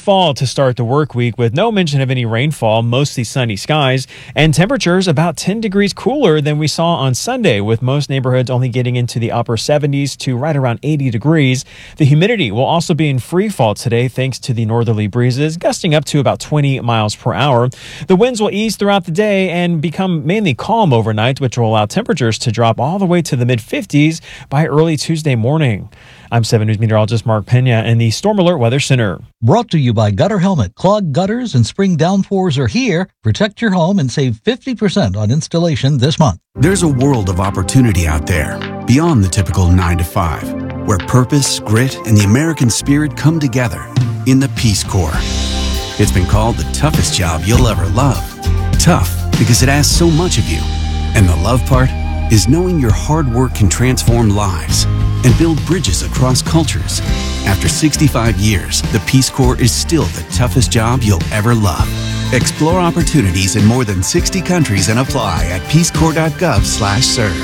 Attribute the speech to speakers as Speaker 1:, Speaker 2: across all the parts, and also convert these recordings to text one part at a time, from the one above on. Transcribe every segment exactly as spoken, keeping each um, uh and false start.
Speaker 1: fall to start the work week with no mention of any rainfall, mostly sunny skies, and temperatures about ten degrees cooler than we saw on Sunday, with most neighborhoods only getting into the upper seventies to right around eighty degrees. The humidity will also be in free fall today thanks to the northerly breezes, gusting up to about twenty miles per hour. The winds will ease throughout the day and become mainly calm overnight, which will allow temperatures to drop all the way to the mid fifties by early Tuesday morning. I'm seven News meteorologist Mark Pena in the Storm Alert Weather Center.
Speaker 2: Brought to you by Gutter Helmet. Clogged gutters and spring downpours are here. Protect your home and save fifty percent on installation this month.
Speaker 3: There's a world of opportunity out there, beyond the typical nine to five, where purpose, grit, and the American spirit come together in the Peace Corps. It's been called the toughest job you'll ever love. Tough because it asks so much of you. And the love part is knowing your hard work can transform lives and build bridges across cultures. After sixty-five years, the Peace Corps is still the toughest job you'll ever love. Explore opportunities in more than sixty countries and apply at peacecorps.gov slash serve.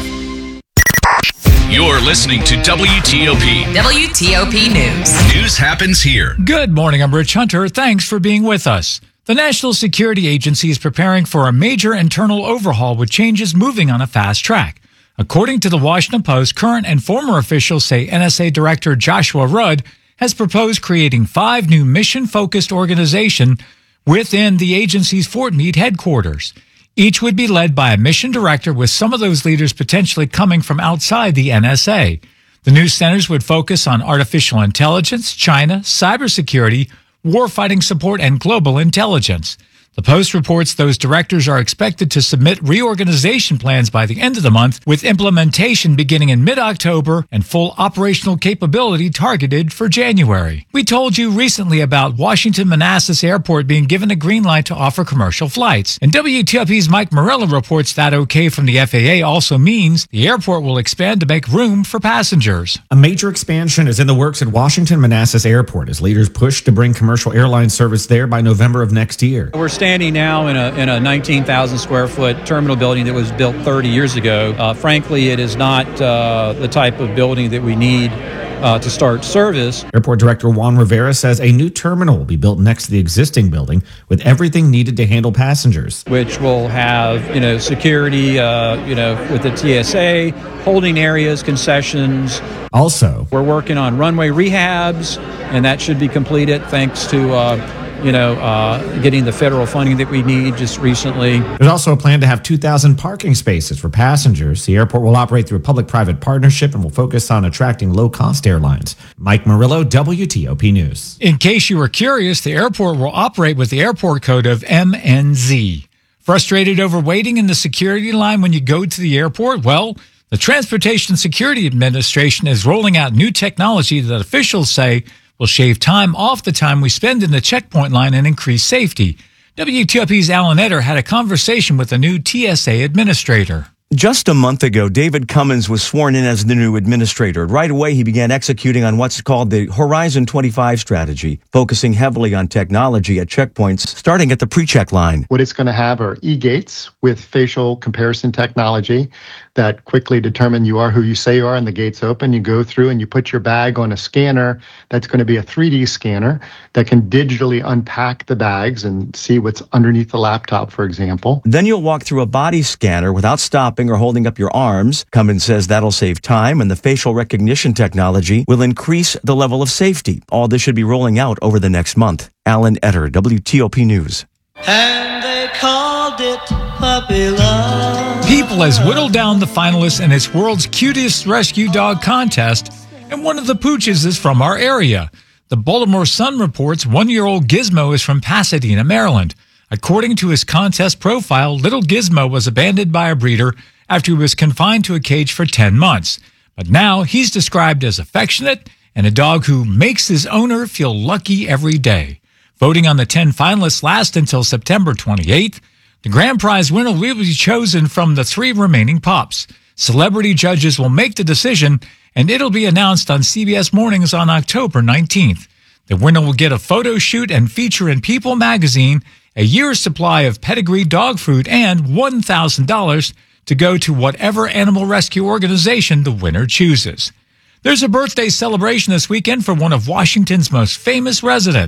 Speaker 4: You're listening to W T O P.
Speaker 5: W T O P News.
Speaker 4: News happens here.
Speaker 6: Good morning. I'm Rich Hunter. Thanks for being with us. The National Security Agency is preparing for a major internal overhaul with changes moving on a fast track. According to the Washington Post, current and former officials say N S A Director Joshua Rudd has proposed creating five new mission-focused organizations within the agency's Fort Meade headquarters. Each would be led by a mission director, with some of those leaders potentially coming from outside the N S A. The new centers would focus on artificial intelligence, China, cybersecurity, warfighting support, and global intelligence. The Post reports those directors are expected to submit reorganization plans by the end of the month, with implementation beginning in mid-October and full operational capability targeted for January. We told you recently about Washington Manassas Airport being given a green light to offer commercial flights. And W T O P's Mike Murillo reports that okay from the F A A also means the airport will expand to make room for passengers.
Speaker 7: A major expansion is in the works at Washington Manassas Airport as leaders push to bring commercial airline service there by November of next year.
Speaker 8: We're standing now in a, in a nineteen thousand square foot terminal building that was built thirty years ago. Uh, frankly, it is not uh, the type of building that we need uh, to start service.
Speaker 7: Airport Director Juan Rivera says a new terminal will be built next to the existing building with everything needed to handle passengers.
Speaker 8: Which will have, you know, security, uh, you know, with the T S A, holding areas, concessions.
Speaker 7: Also,
Speaker 8: we're working on runway rehabs, and that should be completed thanks to uh, you know, uh, getting the federal funding that we need just recently.
Speaker 7: There's also a plan to have two thousand parking spaces for passengers. The airport will operate through a public-private partnership and will focus on attracting low-cost airlines. Mike Murillo, W T O P News.
Speaker 6: In case you were curious, the airport will operate with the airport code of M N Z. Frustrated over waiting in the security line when you go to the airport? Well, the Transportation Security Administration is rolling out new technology that officials say will shave time off the time we spend in the checkpoint line and increase safety. W T O P's Alan Etter had a conversation with the new T S A administrator.
Speaker 9: Just a month ago, David Cummins was sworn in as the new administrator. Right away, he began executing on what's called the Horizon twenty-five strategy, focusing heavily on technology at checkpoints, starting at the pre-check line.
Speaker 10: What it's going to have are e-gates with facial comparison technology that quickly determine you are who you say you are, and the gates open. You go through and you put your bag on a scanner that's going to be a three D scanner that can digitally unpack the bags and see what's underneath the laptop, for example.
Speaker 9: Then you'll walk through a body scanner without stopping or holding up your arms. Cummins says that'll save time, and the facial recognition technology will increase the level of safety. All this should be rolling out over the next month. Alan Etter, W T O P News.
Speaker 11: And they called it Puppy Love.
Speaker 6: People has whittled down the finalists in its world's cutest rescue dog contest, and one of the pooches is from our area. The Baltimore Sun reports one-year-old Gizmo is from Pasadena, Maryland. According to his contest profile, little Gizmo was abandoned by a breeder after he was confined to a cage for ten months. But now he's described as affectionate and a dog who makes his owner feel lucky every day. Voting on the ten finalists lasts until September twenty-eighth. The grand prize winner will be chosen from the three remaining pups. Celebrity judges will make the decision, and it'll be announced on C B S Mornings on October nineteenth. The winner will get a photo shoot and feature in People magazine, a year's supply of pedigree dog food, and one thousand dollars to go to whatever animal rescue organization the winner chooses. There's a birthday celebration this weekend for one of Washington's most famous residents.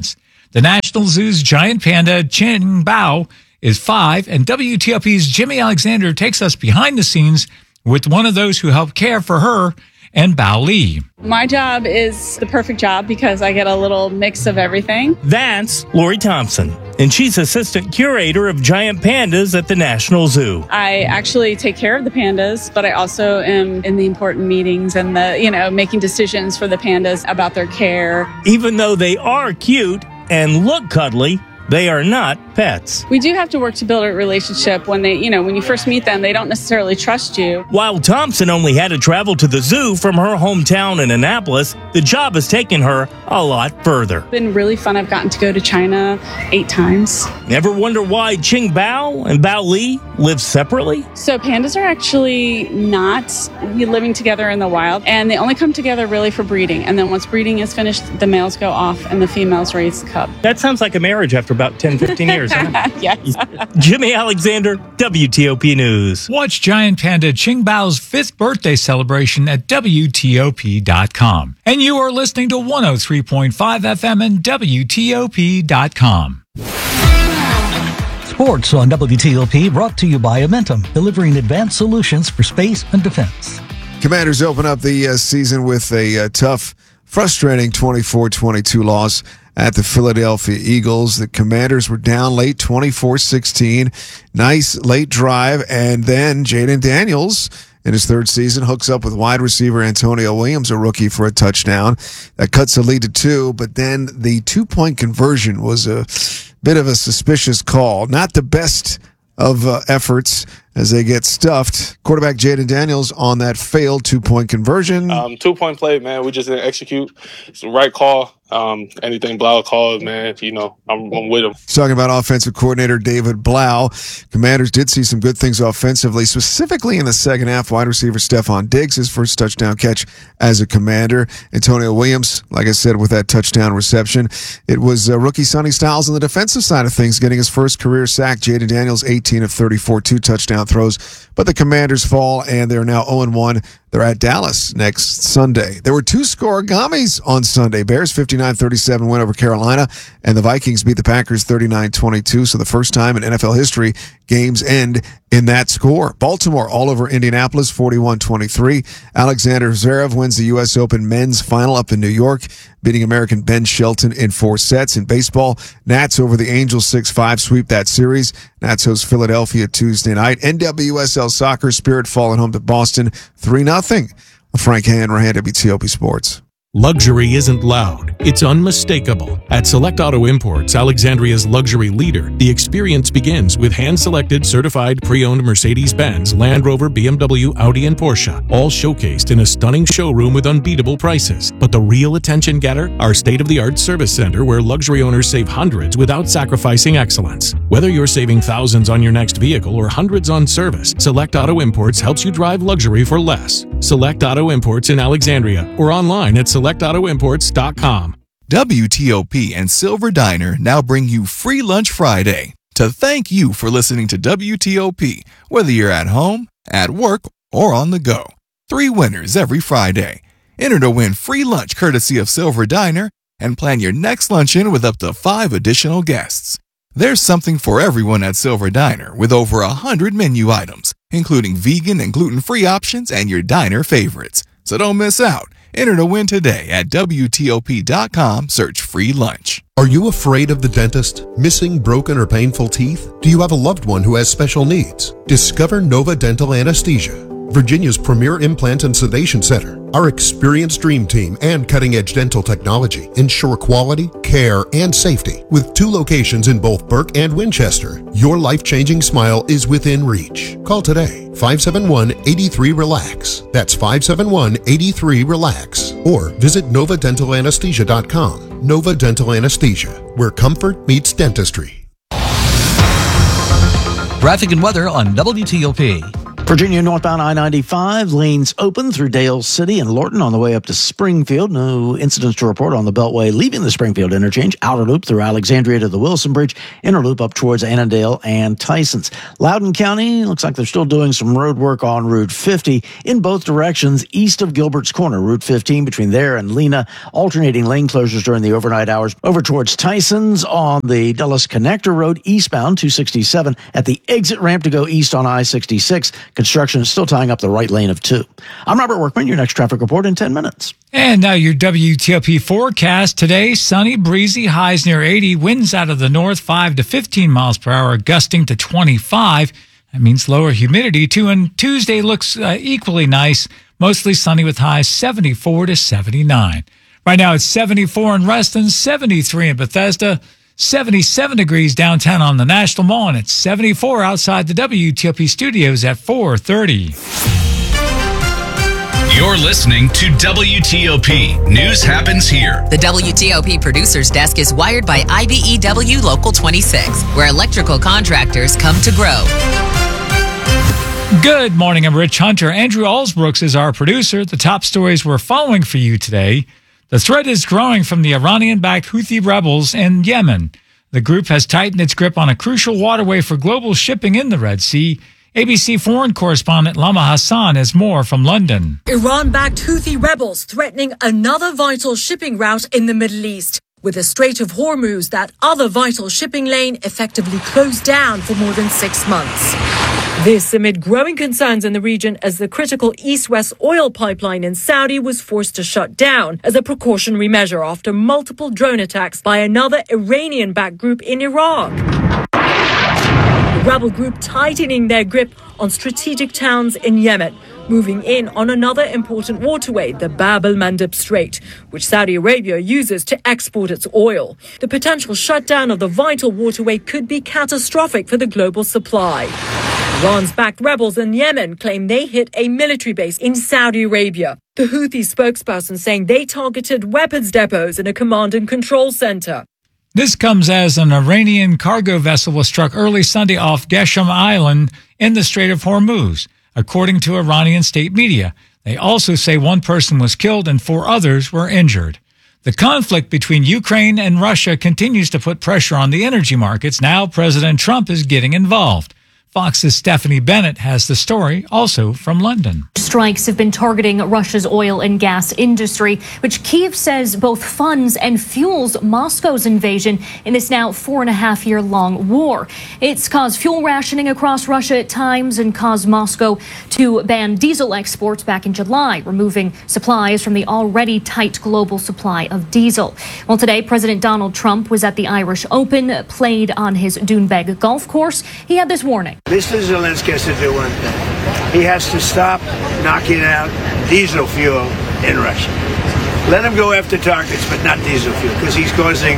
Speaker 6: The National Zoo's giant panda, Qing Bao, is five, and W T O P's Jimmy Alexander takes us behind the scenes with one of those who helped care for her and Bao Li.
Speaker 12: My job is the perfect job because I get a little mix of everything.
Speaker 13: That's Lori Thompson, and she's assistant curator of giant pandas at the National Zoo.
Speaker 12: I actually take care of the pandas, but I also am in the important meetings and the, you know, making decisions for the pandas about their care.
Speaker 13: Even though they are cute and look cuddly, they are not pets.
Speaker 12: We do have to work to build a relationship. When they, you know, when you first meet them, they don't necessarily trust you.
Speaker 13: While Thompson only had to travel to the zoo from her hometown in Annapolis, the job has taken her a lot further.
Speaker 12: It's been really fun. I've gotten to go to China eight times.
Speaker 13: Never wonder why Qing Bao and Bao Li live separately?
Speaker 12: So pandas are actually not living together in the wild, and they only come together really for breeding. And then once breeding is finished, the males go off and the females raise the cub.
Speaker 13: That sounds like a marriage after about ten, fifteen years. Huh?
Speaker 12: Yes.
Speaker 13: Jimmy Alexander, W T O P News.
Speaker 6: Watch giant panda Qing Bao's fifth birthday celebration at W T O P dot com. And you are listening to one oh three point five F M and W T O P dot com.
Speaker 2: Sports on W T O P brought to you by Amentum, delivering advanced solutions for space and defense.
Speaker 14: Commanders open up the uh, season with a uh, tough, frustrating twenty-four twenty-two loss at the Philadelphia Eagles. The Commanders were down late twenty-four sixteen. Nice late drive, and then Jaden Daniels, in his third season, hooks up with wide receiver Antonio Williams, a rookie, for a touchdown. That cuts the lead to two, but then the two-point conversion was a bit of a suspicious call. Not the best of uh, efforts as they get stuffed. Quarterback Jaden Daniels on that failed two-point conversion.
Speaker 15: Um, two-point play, man. We just didn't execute. It's the right call. Um, anything Blau calls, man, you know, I'm, I'm with him.
Speaker 14: Talking about offensive coordinator David Blau, Commanders did see some good things offensively, specifically in the second half. Wide receiver Stephon Diggs, his first touchdown catch as a Commander. Antonio Williams, like I said, with that touchdown reception. It was uh, rookie Sonny Styles on the defensive side of things, getting his first career sack. Jaden Daniels, eighteen of thirty-four, two touchdown throws. But the Commanders fall, and they're now oh and one. They're at Dallas next Sunday. There were two score-gamis on Sunday. Bears fifty-nine thirty-seven win over Carolina, and the Vikings beat the Packers thirty-nine twenty-two. So the first time in N F L history, games end in that score. Baltimore all over Indianapolis forty-one twenty-three. Alexander Zverev wins the U S Open men's final up in New York, beating American Ben Shelton in four sets. In baseball, Nats over the Angels six five, sweep that series. Nats host Philadelphia Tuesday night. N W S L Soccer, Spirit falling home to Boston three nothing. Frank Hanrahan, W T O P Sports.
Speaker 16: Luxury isn't loud, it's unmistakable. At Select Auto Imports, Alexandria's luxury leader, the experience begins with hand-selected, certified, pre-owned Mercedes-Benz, Land Rover, B M W, Audi, and Porsche, all showcased in a stunning showroom with unbeatable prices. But the real attention getter? Our state-of-the-art service center, where luxury owners save hundreds without sacrificing excellence. Whether you're saving thousands on your next vehicle or hundreds on service, Select Auto Imports helps you drive luxury for less. Select Auto Imports in Alexandria or online at select auto imports dot com.
Speaker 17: W T O P and Silver Diner now bring you Free Lunch Friday to thank you for listening to W T O P, whether you're at home, at work, or on the go. Three winners every Friday. Enter to win free lunch courtesy of Silver Diner and plan your next luncheon with up to five additional guests. There's something for everyone at Silver Diner with over a hundred menu items, including vegan and gluten-free options and your diner favorites. So don't miss out. Enter to win today at W T O P dot com. Search free lunch.
Speaker 18: Are you afraid of the dentist? Missing, broken, or painful teeth? Do you have a loved one who has special needs? Discover Nova Dental Anesthesia, Virginia's premier implant and sedation center. Our experienced dream team and cutting-edge dental technology ensure quality, care, and safety. With two locations in both Burke and Winchester, your life-changing smile is within reach. Call today, five seven one, eight three, RELAX. That's five seven one, eight three, RELAX. Or visit nova dental anesthesia dot com. Nova Dental Anesthesia, where comfort meets dentistry.
Speaker 2: Traffic and weather on W T O P.
Speaker 19: Virginia northbound I ninety-five, lanes open through Dale City and Lorton on the way up to Springfield. No incidents to report on the Beltway leaving the Springfield interchange. Outer loop through Alexandria to the Wilson Bridge. Inner loop up towards Annandale and Tysons. Loudoun County, looks like they're still doing some road work on Route fifty in both directions east of Gilbert's Corner. Route fifteen between there and Lena. Alternating lane closures during the overnight hours. Over towards Tysons on the Dulles Connector Road eastbound two sixty-seven at the exit ramp to go east on I sixty-six. Construction is still tying up the right lane of two. I'm Robert Workman, your next traffic report in ten minutes.
Speaker 6: And now your W T O P forecast. Today, sunny, breezy, highs near eighty, winds out of the north five to fifteen miles per hour, gusting to twenty-five. That means lower humidity too. And Tuesday looks uh, equally nice, mostly sunny with highs seventy-four to seventy-nine. Right now it's seventy-four in Reston, seventy-three in Bethesda, seventy-seven degrees downtown on the National Mall, and it's seventy-four outside the W T O P studios at four thirty.
Speaker 4: You're listening to W T O P. News happens here.
Speaker 5: The W T O P producer's desk is wired by I B E W Local twenty-six, where electrical contractors come to grow.
Speaker 6: Good morning, I'm Rich Hunter. Andrew Allsbrooks is our producer. The top stories we're following for you today. The threat is growing from the Iranian-backed Houthi rebels in Yemen. The group has tightened its grip on a crucial waterway for global shipping in the Red Sea. A B C foreign correspondent Lama Hassan has more from London.
Speaker 20: Iran-backed Houthi rebels threatening another vital shipping route in the Middle East, with the Strait of Hormuz, that other vital shipping lane, effectively closed down for more than six months. This amid growing concerns in the region as the critical east-west oil pipeline in Saudi was forced to shut down as a precautionary measure after multiple drone attacks by another Iranian-backed group in Iraq. The rebel group tightening their grip on strategic towns in Yemen, moving in on another important waterway, the Bab el-Mandeb Strait, which Saudi Arabia uses to export its oil. The potential shutdown of the vital waterway could be catastrophic for the global supply. Iran's backed rebels in Yemen claim they hit a military base in Saudi Arabia. The Houthi spokesperson saying they targeted weapons depots and a command and control center.
Speaker 6: This comes as an Iranian cargo vessel was struck early Sunday off Geshem Island in the Strait of Hormuz, according to Iranian state media. They also say one person was killed and four others were injured. The conflict between Ukraine and Russia continues to put pressure on the energy markets. Now President Trump is getting involved. Fox's Stephanie Bennett has the story, also from London.
Speaker 21: Strikes have been targeting Russia's oil and gas industry, which Kyiv says both funds and fuels Moscow's invasion in this now four and a half year long war. It's caused fuel rationing across Russia at times and caused Moscow to ban diesel exports back in July, removing supplies from the already tight global supply of diesel. Well, today, President Donald Trump was at the Irish Open, played on his Doonbeg golf course. He had this warning.
Speaker 22: Mister Zelensky has to do one thing. He has to stop knocking out diesel fuel in Russia. Let him go after targets, but not diesel fuel, because he's causing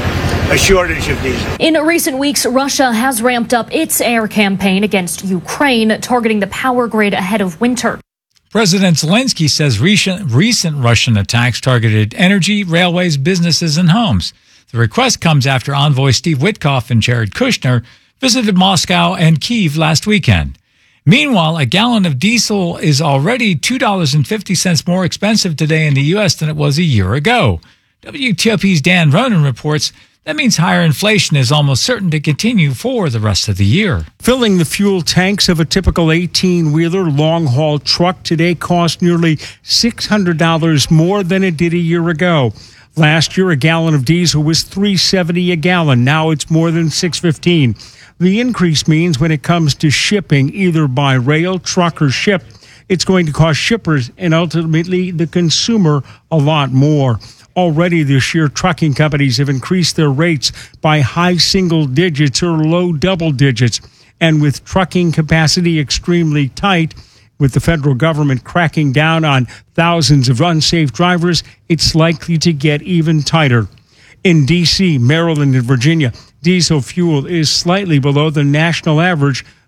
Speaker 22: a shortage of diesel.
Speaker 21: In recent weeks, Russia has ramped up its air campaign against Ukraine, targeting the power grid ahead of winter.
Speaker 6: President Zelensky says recent, recent Russian attacks targeted energy, railways, businesses, and homes. The request comes after envoy Steve Witkoff and Jared Kushner visited Moscow and Kyiv last weekend. Meanwhile, a gallon of diesel is already two dollars and fifty cents more expensive today in the U S than it was a year ago. W T O P's Dan Ronan reports that means higher inflation is almost certain to continue for the rest of the year.
Speaker 23: Filling the fuel tanks of a typical eighteen-wheeler long-haul truck today cost nearly six hundred dollars more than it did a year ago. Last year, a gallon of diesel was three dollars and seventy cents a gallon. Now it's more than six dollars and fifteen cents. The increase means when it comes to shipping, either by rail, truck, or ship, it's going to cost shippers and ultimately the consumer a lot more. Already this year, trucking companies have increased their rates by high single digits or low double digits. And with trucking capacity extremely tight, with the federal government cracking down on thousands of unsafe drivers, it's likely to get even tighter. In D C, Maryland, and Virginia, diesel fuel is slightly below the national average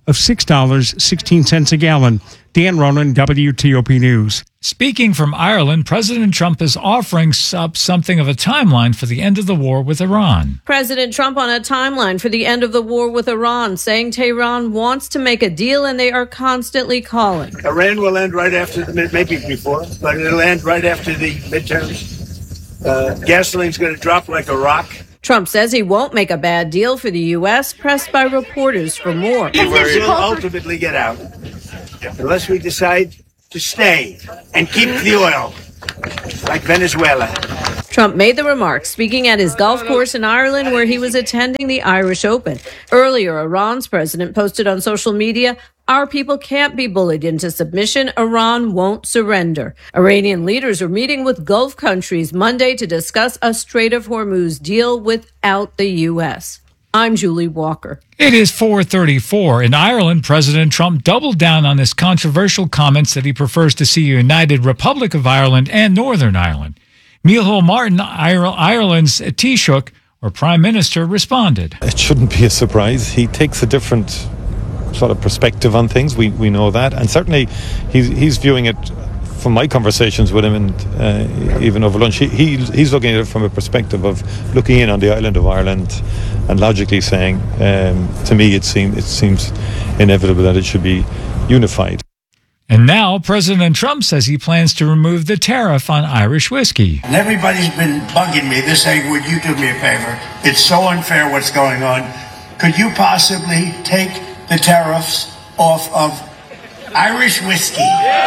Speaker 23: of six dollars and sixteen cents a gallon. Dan Ronan, W T O P News.
Speaker 6: Speaking from Ireland, President Trump is offering up something of a timeline for the end of the war with Iran.
Speaker 1: President Trump on a timeline for the end of the war with Iran, saying Tehran wants to make a deal and they are constantly calling.
Speaker 22: Iran will end right after the mid, maybe before, but it'll end right after the midterms. Uh, gasoline's going to drop like a rock.
Speaker 1: Trump says he won't make a bad deal for the U S, pressed by reporters for more.
Speaker 22: We will ultimately get out unless we decide to stay and keep the oil, like Venezuela.
Speaker 1: Trump made the remarks speaking at his golf course in Ireland where he was attending the Irish Open. Earlier, Iran's president posted on social media, "Our people can't be bullied into submission. Iran won't surrender." Iranian leaders are meeting with Gulf countries Monday to discuss a Strait of Hormuz deal without the U S. I'm Julie Walker.
Speaker 6: It is four thirty-four. In Ireland, President Trump doubled down on his controversial comments that he prefers to see a united Republic of Ireland and Northern Ireland. Micheál Martin, Ireland's Taoiseach, or Prime Minister, responded.
Speaker 3: It shouldn't be a surprise. He takes a different sort of perspective on things. We we know that. And certainly he's, he's viewing it, from my conversations with him and uh, even over lunch, he, he he's looking at it from a perspective of looking in on the island of Ireland and logically saying, um, to me, it, seem, it seems inevitable that it should be unified.
Speaker 6: And now President Trump says he plans to remove the tariff on Irish whiskey.
Speaker 22: And everybody's been bugging me. They're saying, would you do me a favor? It's so unfair what's going on. Could you possibly take the tariffs off of Irish whiskey?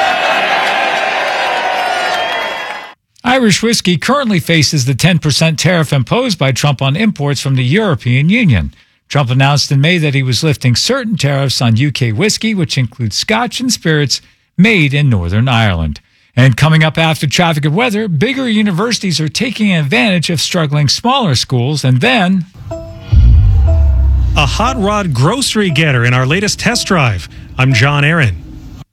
Speaker 6: Irish whiskey currently faces the ten percent tariff imposed by Trump on imports from the European Union. Trump announced in May that he was lifting certain tariffs on U K whiskey, which includes Scotch and spirits made in Northern Ireland. And coming up after traffic and weather, bigger universities are taking advantage of struggling smaller schools. And then
Speaker 8: a hot rod grocery getter in our latest test drive. I'm John Aaron.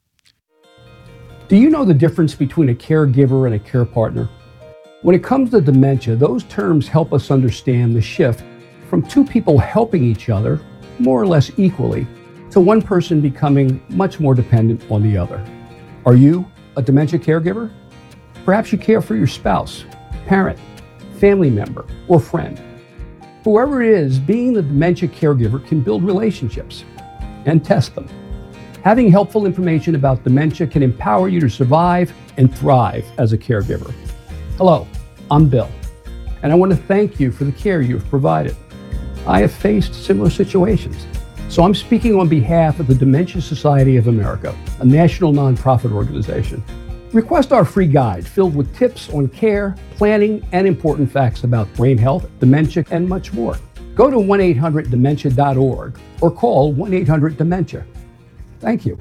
Speaker 24: Do you know the difference between a caregiver and a care partner? When it comes to dementia, those terms help us understand the shift from two people helping each other, more or less equally, to one person becoming much more dependent on the other. Are you a dementia caregiver? Perhaps you care for your spouse, parent, family member, or friend. Whoever it is, being the dementia caregiver can build relationships and test them. Having helpful information about dementia can empower you to survive and thrive as a caregiver. Hello, I'm Bill, and I want to thank you for the care you've provided. I have faced similar situations, so I'm speaking on behalf of the Dementia Society of America, a national nonprofit organization. Request our free guide filled with tips on care, planning, and important facts about brain health, dementia, and much more. Go to one eight hundred dementia dot org or call one eight hundred dementia. Thank you.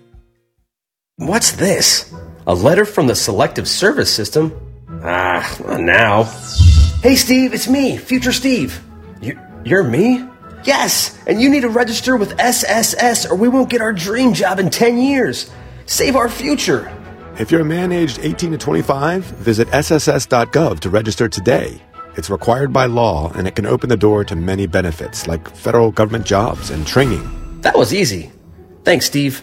Speaker 25: What's this? A letter from the Selective Service System? Ah, not now. Hey, Steve, it's me, Future Steve. You, you're me? Yes, and you need to register with S S S or we won't get our dream job in ten years. Save our future.
Speaker 26: If you're a man aged eighteen to twenty-five, visit S S S dot gov to register today. It's required by law, and it can open the door to many benefits, like federal government jobs and training.
Speaker 25: That was easy. Thanks, Steve.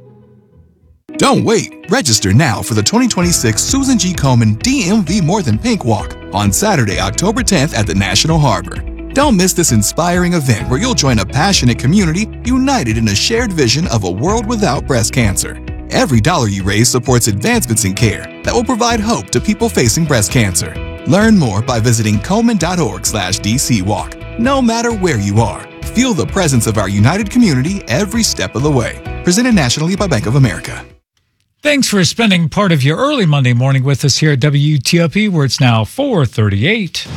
Speaker 17: Don't wait. Register now for the twenty twenty-six Susan G. Komen D M V More Than Pink Walk on Saturday, October tenth at the National Harbor. Don't miss this inspiring event where you'll join a passionate community united in a shared vision of a world without breast cancer. Every dollar you raise supports advancements in care that will provide hope to people facing breast cancer. Learn more by visiting komen dot org slash D C walk. No matter where you are, feel the presence of our united community every step of the way. Presented nationally by Bank of America.
Speaker 6: Thanks for spending part of your early Monday morning with us here at W T O P, where it's now four thirty-eight.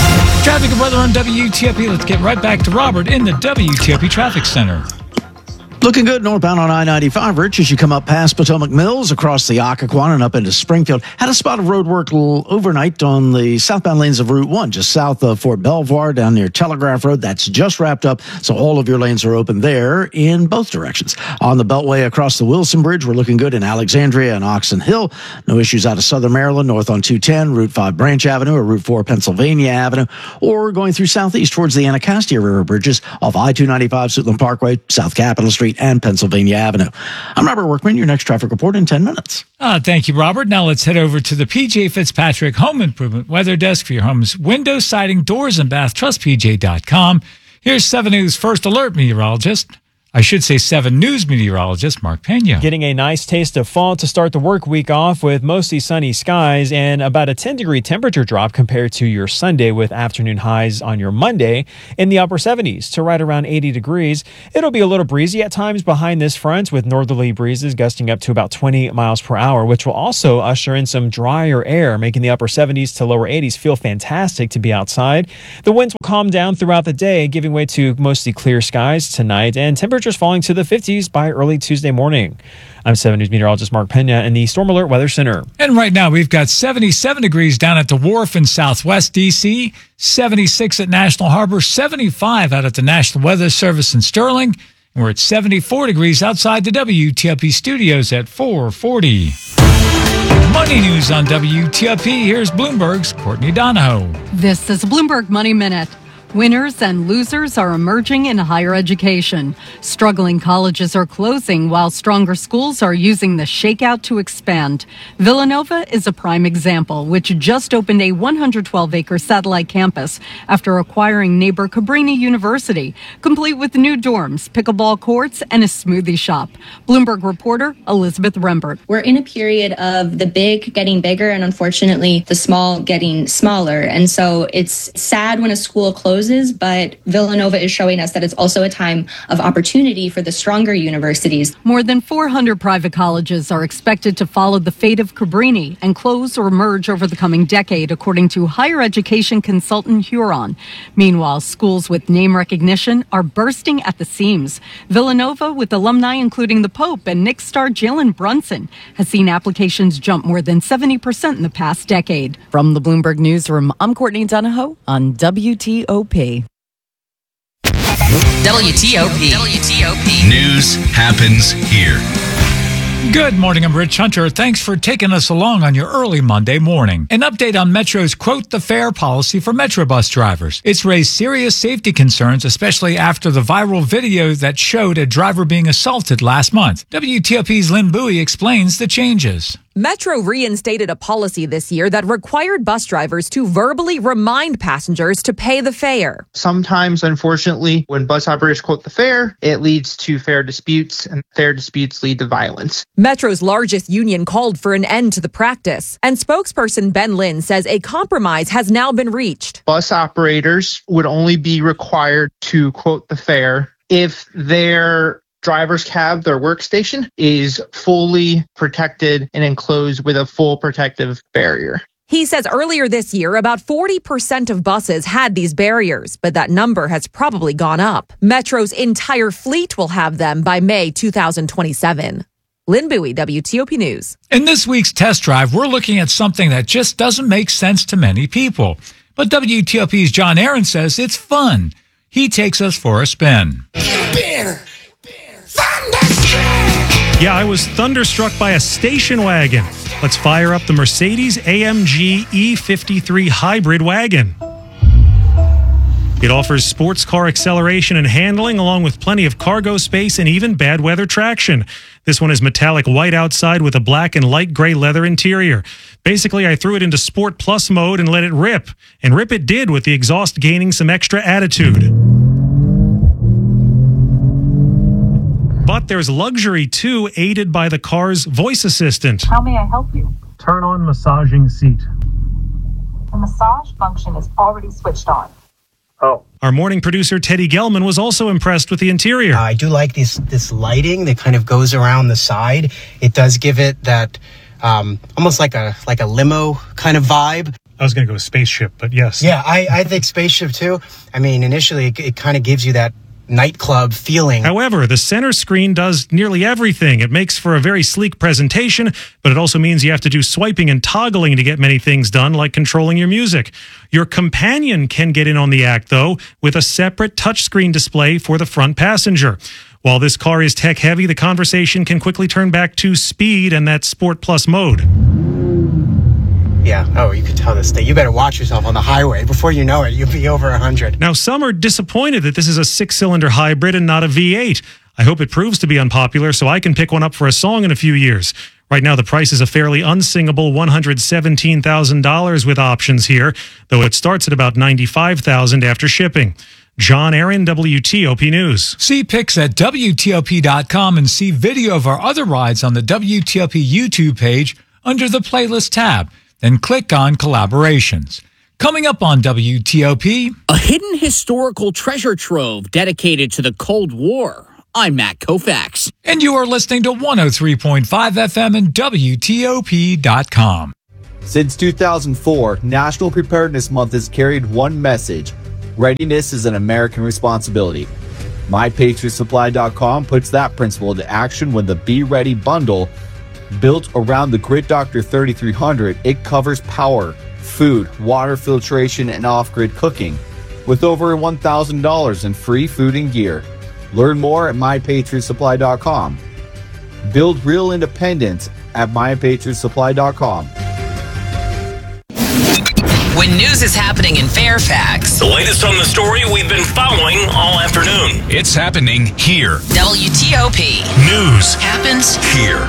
Speaker 6: Traffic and weather on W T O P. Let's get right back to Robert in the W T O P Traffic Center.
Speaker 19: Looking good northbound on I ninety-five, Rich, as you come up past Potomac Mills, across the Occoquan and up into Springfield. Had a spot of road work overnight on the southbound lanes of Route one, just south of Fort Belvoir, down near Telegraph Road. That's just wrapped up, so all of your lanes are open there in both directions. On the Beltway across the Wilson Bridge, we're looking good in Alexandria and Oxon Hill. No issues out of Southern Maryland, north on two ten, Route five Branch Avenue, or Route four Pennsylvania Avenue, or going through southeast towards the Anacostia River bridges off I two ninety-five, Suitland Parkway, South Capitol Street, and Pennsylvania Avenue. I'm Robert Workman, your next traffic report in ten minutes.
Speaker 6: Uh, thank you, Robert. Now let's head over to the P J Fitzpatrick Home Improvement Weather Desk for your home's window, siding, doors, and bath. Trust P J dot com. Here's seven News First Alert meteorologist. I should say seven News meteorologist Mark Pena.
Speaker 7: Getting a nice taste of fall to start the work week off with mostly sunny skies and about a ten degree temperature drop compared to your Sunday, with afternoon highs on your Monday in the upper seventies to right around eighty degrees. It'll be a little breezy at times behind this front, with northerly breezes gusting up to about twenty miles per hour, which will also usher in some drier air, making the upper seventies to lower eighties feel fantastic to be outside. The winds will calm down throughout the day, giving way to mostly clear skies tonight, and temperatures falling to the fifties by early Tuesday morning. I'm seven News meteorologist Mark Pena in the Storm Alert Weather Center.
Speaker 6: And right now we've got seventy-seven degrees down at the Wharf in Southwest D C, seventy-six at National Harbor, seventy-five out at the National Weather Service in Sterling, and we're at seventy-four degrees outside the W T O P studios at four forty. Money news on W T O P. Here's Bloomberg's Courtney Donahoe.
Speaker 9: This is Bloomberg Money Minute. Winners and losers are emerging in higher education. Struggling colleges are closing while stronger schools are using the shakeout to expand. Villanova is a prime example, which just opened a one hundred twelve acre satellite campus after acquiring neighbor Cabrini University, complete with new dorms, pickleball courts, and a smoothie shop. Bloomberg reporter Elizabeth Rembert.
Speaker 10: We're in a period of the big getting bigger and unfortunately the small getting smaller. And so it's sad when a school closes, but Villanova is showing us that it's also a time of opportunity for the stronger universities.
Speaker 9: More than four hundred private colleges are expected to follow the fate of Cabrini and close or merge over the coming decade, according to higher education consultant Huron. Meanwhile, schools with name recognition are bursting at the seams. Villanova, with alumni including the Pope and Knicks star Jalen Brunson, has seen applications jump more than seventy percent in the past decade.
Speaker 11: From the Bloomberg Newsroom, I'm Courtney Donahoe on W T O P.
Speaker 5: W T O P. W T O P.
Speaker 4: News happens here.
Speaker 6: Good morning, I'm Rich Hunter. Thanks for taking us along on your early Monday morning. An update on Metro's Quote the Fare policy for Metro bus drivers. It's raised serious safety concerns, especially after the viral video that showed a driver being assaulted last month. W T O P's Lynn Bowie explains the changes.
Speaker 12: Metro reinstated a policy this year that required bus drivers to verbally remind passengers to pay the fare.
Speaker 13: Sometimes, unfortunately, when bus operators quote the fare, it leads to fare disputes, and fare disputes lead to violence.
Speaker 12: Metro's largest union called for an end to the practice, and spokesperson Ben Lynn says a compromise has now been reached.
Speaker 13: Bus operators would only be required to quote the fare if their driver's cab, their workstation, is fully protected and enclosed with a full protective barrier.
Speaker 12: He says earlier this year, about forty percent of buses had these barriers, but that number has probably gone up. Metro's entire fleet will have them by May two thousand twenty-seven. Lynn Bowie, W T O P News.
Speaker 6: In this week's test drive, we're looking at something that just doesn't make sense to many people. But W T O P's John Aaron says it's fun. He takes us for a spin.
Speaker 8: Yeah, I was thunderstruck by a station wagon. Let's fire up the Mercedes A M G E fifty-three hybrid wagon. It offers sports car acceleration and handling, along with plenty of cargo space and even bad weather traction. This one is metallic white outside with a black and light gray leather interior. Basically, I threw it into Sport Plus mode and let it rip. And rip it did, with the exhaust gaining some extra attitude. But there's luxury too, aided by the car's voice assistant.
Speaker 27: How may I help you?
Speaker 8: Turn on massaging seat.
Speaker 27: The massage function is already switched on.
Speaker 8: Oh. Our morning producer, Teddy Gelman, was also impressed with the interior.
Speaker 28: Uh, I do like this this lighting that kind of goes around the side. It does give it that um, almost like a like a limo kind of vibe.
Speaker 8: I was going to go spaceship, but yes.
Speaker 28: Yeah, I, I think spaceship too. I mean, initially it, it kind of gives you that nightclub feeling.
Speaker 8: However, the center screen does nearly everything. It makes for a very sleek presentation, but it also means you have to do swiping and toggling to get many things done, like controlling your music. Your companion can get in on the act, though, with a separate touchscreen display for the front passenger. While this car is tech-heavy, the conversation can quickly turn back to speed and that Sport Plus mode.
Speaker 28: Yeah, oh, you could tell this thing. You better watch yourself on the highway. Before you know it, you'll be over one hundred.
Speaker 8: Now, some are disappointed that this is a six-cylinder hybrid and not a V eight. I hope it proves to be unpopular so I can pick one up for a song in a few years. Right now, the price is a fairly unsingable one hundred seventeen thousand dollars with options here, though it starts at about ninety-five thousand dollars after shipping. John Aaron, W T O P News.
Speaker 6: See pics at W T O P dot com and see video of our other rides on the W T O P YouTube page under the playlist tab. Then click on collaborations. Coming up on W T O P,
Speaker 2: a hidden historical treasure trove dedicated to the Cold War. I'm Matt Koufax.
Speaker 6: And you are listening to one oh three point five F M and W T O P dot com.
Speaker 14: Since two thousand four, National Preparedness Month has carried one message: readiness is an American responsibility. My Patriot Supply dot com puts that principle into action when the Be Ready bundle, built around the Grid Doctor thirty-three hundred, it covers power, food, water filtration, and off-grid cooking, with over one thousand dollars in free food and gear. Learn more at My Patriot Supply dot com. Build real independence at My Patriot Supply dot com.
Speaker 5: When news is happening in Fairfax,
Speaker 4: The latest on the story we've been following all afternoon. It's happening here.
Speaker 5: W T O P
Speaker 4: News
Speaker 5: happens
Speaker 4: here.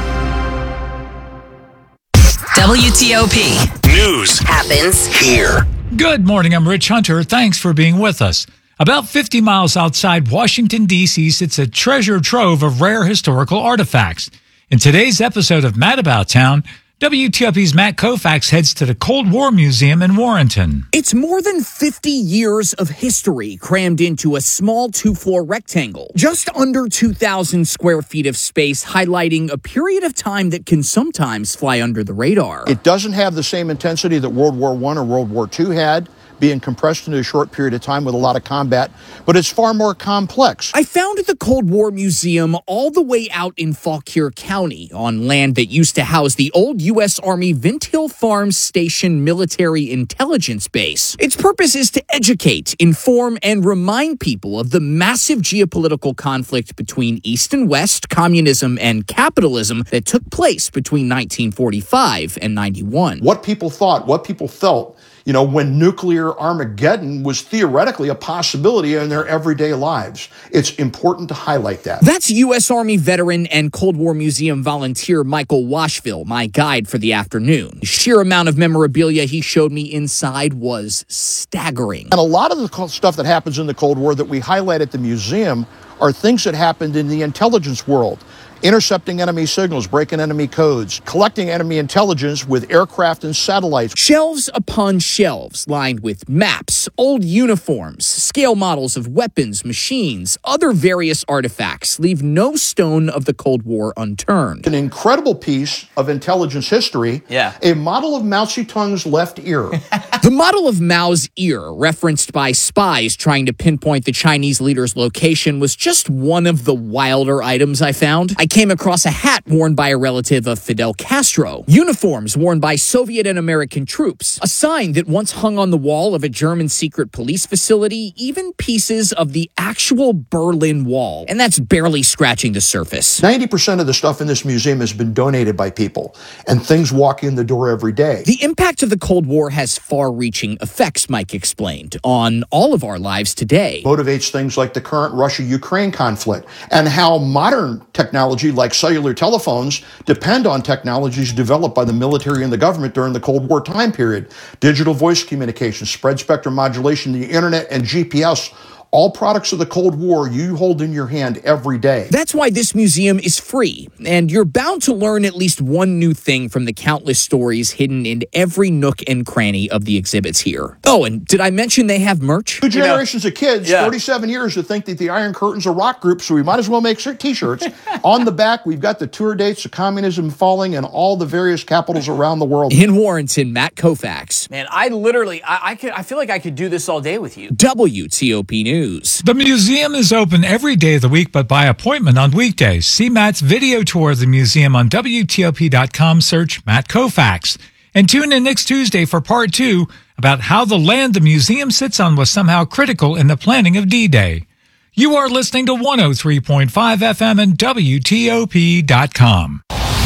Speaker 5: W T O P
Speaker 4: News
Speaker 5: happens
Speaker 4: here.
Speaker 6: Good morning, I'm Rich Hunter. Thanks for being with us. About fifty miles outside Washington, D C sits a treasure trove of rare historical artifacts. In today's episode of Mad About Town, W T O P's Matt Koufax heads to the Cold War Museum in Warrenton.
Speaker 2: It's more than fifty years of history crammed into a small two-floor rectangle. Just under two thousand square feet of space, highlighting a period of time that can sometimes fly under the radar.
Speaker 15: It doesn't have the same intensity that World War One or World War Two had, being compressed into a short period of time with a lot of combat, but it's far more complex.
Speaker 2: I found the Cold War Museum all the way out in Fauquier County on land that used to house the old U S Army Vint Hill Farms Station Military Intelligence Base. Its purpose is to educate, inform, and remind people of the massive geopolitical conflict between East and West, communism and capitalism that took place between nineteen forty-five and ninety-one.
Speaker 15: What people thought, what people felt, you know, when nuclear Armageddon was theoretically a possibility in their everyday lives. It's important to highlight that.
Speaker 2: That's U S Army veteran and Cold War Museum volunteer Michael Washville, my guide for the afternoon. The sheer amount of memorabilia he showed me inside was staggering.
Speaker 15: And a lot of the stuff that happens in the Cold War that we highlight at the museum are things that happened in the intelligence world. Intercepting enemy signals, breaking enemy codes, collecting enemy intelligence with aircraft and satellites.
Speaker 2: Shelves upon shelves lined with maps, old uniforms, scale models of weapons, machines, other various artifacts leave no stone of the Cold War unturned.
Speaker 15: An incredible piece of intelligence history.
Speaker 2: Yeah.
Speaker 15: A model of Mao Zedong's left ear.
Speaker 2: The model of Mao's ear, referenced by spies trying to pinpoint the Chinese leader's location, was just one of the wilder items I found. I came across a hat worn by a relative of Fidel Castro, uniforms worn by Soviet and American troops, a sign that once hung on the wall of a German secret police facility, even pieces of the actual Berlin Wall. And that's barely scratching the surface.
Speaker 15: ninety percent of the stuff in this museum has been donated by people, and things walk in the door every day.
Speaker 2: The impact of the Cold War has far-reaching effects, Mike explained, on all of our lives today.
Speaker 15: Motivates things like the current Russia-Ukraine conflict, and how modern technology like cellular telephones depend on technologies developed by the military and the government during the Cold War time period. Digital voice communication, spread spectrum modulation, the internet, and G P S, all products of the Cold War you hold in your hand every day.
Speaker 2: That's why this museum is free, and you're bound to learn at least one new thing from the countless stories hidden in every nook and cranny of the exhibits here. Oh, and did I mention they have merch?
Speaker 15: Two generations you know, of kids,
Speaker 2: yeah.
Speaker 15: forty-seven years, to think that the Iron Curtain's a rock group, so we might as well make t-shirts. On the back, we've got the tour dates of communism falling in all the various capitals around the world.
Speaker 2: In Warrenton, Matt Koufax.
Speaker 16: Man, I literally, I, I, could, I feel like I could do this all day with you.
Speaker 2: W T O P News. News.
Speaker 6: The museum is open every day of the week, but by appointment on weekdays. See Matt's video tour of the museum on W T O P dot com. Search Matt Koufax. And tune in next Tuesday for part two about how the land the museum sits on was somehow critical in the planning of D-Day. You are listening to one oh three point five F M and W T O P dot com.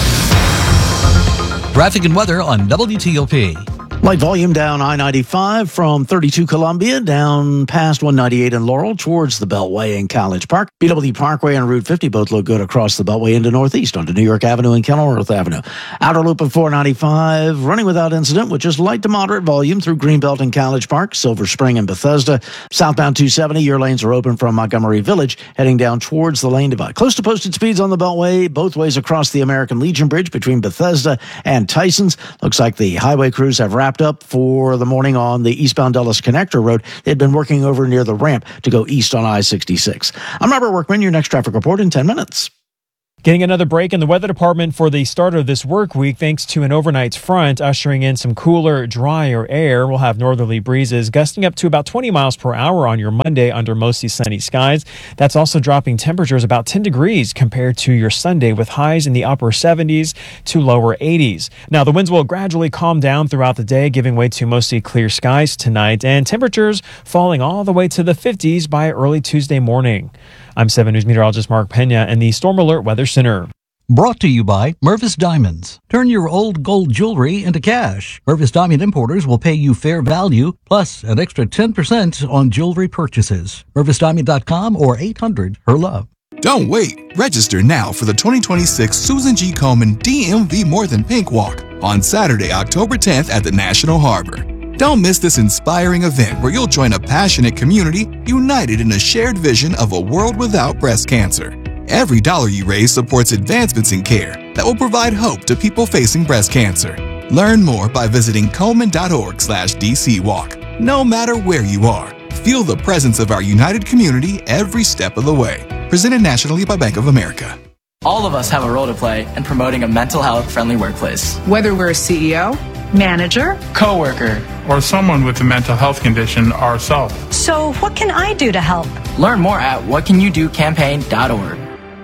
Speaker 1: Traffic and weather on W T O P.
Speaker 19: Light volume down I ninety-five from thirty-two Columbia down past one ninety-eight in Laurel towards the Beltway and College Park. B W Parkway and Route fifty both look good across the Beltway into Northeast onto New York Avenue and Kenilworth Avenue. Outer loop of four ninety-five running without incident with just light to moderate volume through Greenbelt and College Park, Silver Spring and Bethesda. Southbound two seventy, your lanes are open from Montgomery Village heading down towards the lane divide. Close to posted speeds on the Beltway both ways across the American Legion Bridge between Bethesda and Tysons. Looks like the highway crews have wrapped up for the morning on the eastbound Dulles Connector Road. They'd been working over near the ramp to go east on I sixty-six. I'm Robert Workman, your next traffic report in ten minutes.
Speaker 7: Getting another break in the weather department for the start of this work week thanks to an overnight front ushering in some cooler, drier air. We'll have northerly breezes gusting up to about twenty miles per hour on your Monday under mostly sunny skies. That's also dropping temperatures about ten degrees compared to your Sunday with highs in the upper seventies to lower eighties. Now, the winds will gradually calm down throughout the day, giving way to mostly clear skies tonight and temperatures falling all the way to the fifties by early Tuesday morning. I'm seven News meteorologist Mark Pena in the Storm Alert Weather Center.
Speaker 1: Brought to you by Mervis Diamonds. Turn your old gold jewelry into cash. Mervis Diamond Importers will pay you fair value, plus an extra ten percent on jewelry purchases. Mervis Diamond dot com or eight hundred her love.
Speaker 17: Don't wait. Register now for the twenty twenty-six Susan G. Komen D M V More Than Pink Walk on Saturday, October tenth at the National Harbor. Don't miss this inspiring event where you'll join a passionate community united in a shared vision of a world without breast cancer. Every dollar you raise supports advancements in care that will provide hope to people facing breast cancer. Learn more by visiting Komen.org slash DC Walk. No matter where you are, feel the presence of our united community every step of the way. Presented nationally by Bank of America.
Speaker 3: All of us have a role to play in promoting a mental health friendly workplace.
Speaker 16: Whether we're a C E O, manager,
Speaker 3: coworker,
Speaker 18: or someone with a mental health condition ourselves.
Speaker 20: So what can I do to help?
Speaker 3: Learn more at what can you do campaign dot org.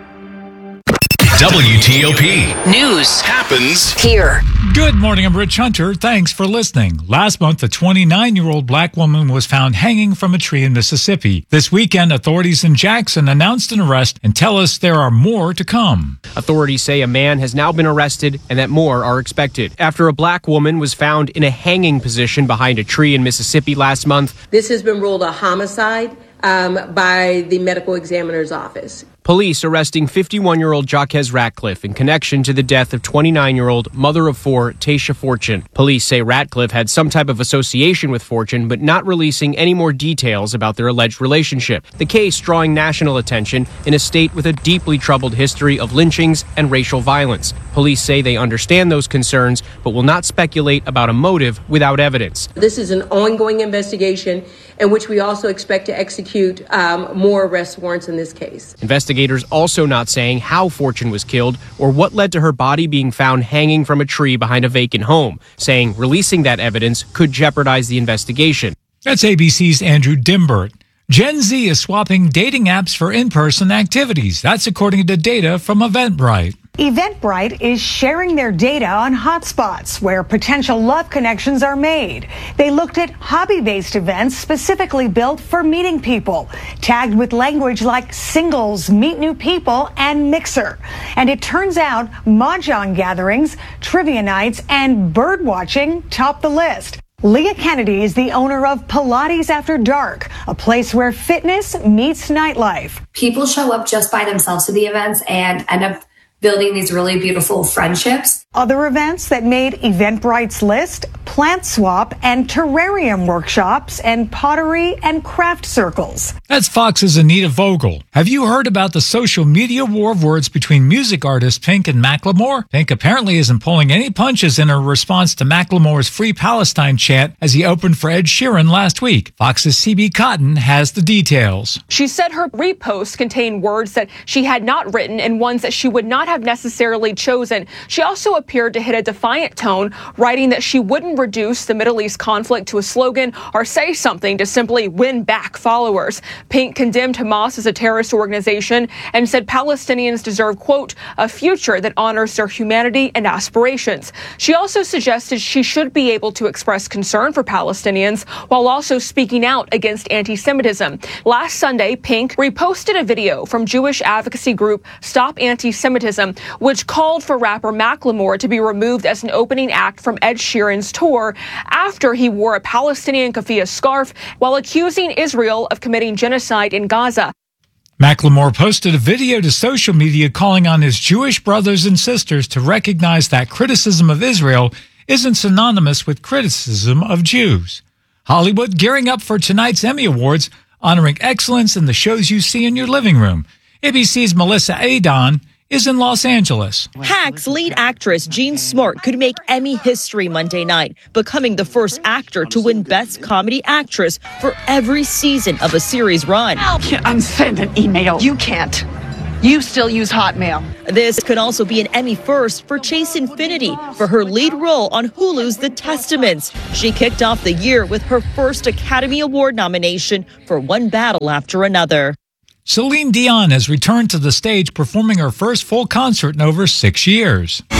Speaker 4: W T O P
Speaker 5: News
Speaker 4: happens
Speaker 5: here.
Speaker 6: Good morning, I'm Rich Hunter. Thanks for listening. Last month, a twenty-nine-year-old black woman was found hanging from a tree in Mississippi. This weekend, authorities in Jackson announced an arrest and tell us there are more to come.
Speaker 21: Authorities say a man has now been arrested and that more are expected after a black woman was found in a hanging position behind a tree in Mississippi last month.
Speaker 22: This has been ruled a homicide um, by the medical examiner's office.
Speaker 21: Police arresting fifty-one-year-old Jaquez Ratcliffe in connection to the death of twenty-nine-year-old mother of four Tasha Fortune. Police say Ratcliffe had some type of association with Fortune, but not releasing any more details about their alleged relationship. The case drawing national attention in a state with a deeply troubled history of lynchings and racial violence. Police say they understand those concerns, but will not speculate about a motive without evidence.
Speaker 22: This is an ongoing investigation in which we also expect to execute um, more arrest warrants in this case.
Speaker 21: Investigators also not saying how Fortune was killed or what led to her body being found hanging from a tree behind a vacant home, saying releasing that evidence could jeopardize the investigation.
Speaker 6: That's A B C's Andrew Dimbert. Gen Z is swapping dating apps for in-person activities. That's according to data from Eventbrite.
Speaker 20: Eventbrite is sharing their data on hotspots where potential love connections are made. They looked at hobby-based events specifically built for meeting people, tagged with language like singles, meet new people, and mixer. And it turns out mahjong gatherings, trivia nights, and bird watching top the list. Leah Kennedy is the owner of Pilates After Dark, a place where fitness meets nightlife.
Speaker 23: People show up just by themselves to the events and end up building these really beautiful friendships.
Speaker 20: Other events that made Eventbrite's list: plant swap and terrarium workshops and pottery and craft circles.
Speaker 6: That's Fox's Anita Vogel. Have you heard about the social media war of words between music artists Pink and Macklemore? Pink apparently isn't pulling any punches in her response to Macklemore's Free Palestine chant as he opened for Ed Sheeran last week. Fox's C B Cotton has the details.
Speaker 29: She said her reposts contained words that she had not written and ones that she would not
Speaker 9: not have necessarily chosen. She also appeared to hit a defiant tone, writing that she wouldn't reduce the Middle East conflict to a slogan or say something to simply win back followers. Pink condemned Hamas as a terrorist organization and said Palestinians deserve, quote, a future that honors their humanity and aspirations. She also suggested she should be able to express concern for Palestinians while also speaking out against anti-Semitism. Last Sunday, Pink reposted a video from Jewish advocacy group Stop Anti-Semitism, which called for rapper Macklemore to be removed as an opening act from Ed Sheeran's tour after he wore a Palestinian keffiyeh scarf while accusing Israel of committing genocide in Gaza.
Speaker 6: Macklemore posted a video to social media calling on his Jewish brothers and sisters to recognize that criticism of Israel isn't synonymous with criticism of Jews. Hollywood gearing up for tonight's Emmy Awards, honoring excellence in the shows you see in your living room. A B C's Melissa Adon is in Los Angeles.
Speaker 10: Hacks lead actress Jean Smart could make Emmy history Monday night, becoming the first actor to win Best Comedy Actress for every season of a series run.
Speaker 11: I'm sending an email. You can't. You still use Hotmail.
Speaker 10: This could also be an Emmy first for Chase Infinity for her lead role on Hulu's The Testaments. She kicked off the year with her first Academy Award nomination for One Battle After Another.
Speaker 6: Celine Dion has returned to the stage performing her first full concert in over six years.